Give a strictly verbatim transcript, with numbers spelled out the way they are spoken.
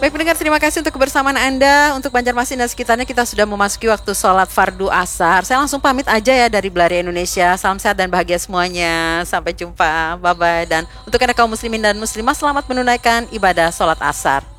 Baik pendengar, terima kasih untuk kebersamaan Anda. Untuk Banjarmasin dan sekitarnya kita sudah memasuki waktu sholat fardu asar. Saya langsung pamit aja ya dari Belari Indonesia. Salam sehat dan bahagia semuanya. Sampai jumpa, bye-bye. Dan untuk Anda kaum muslimin dan muslimah, selamat menunaikan ibadah sholat asar.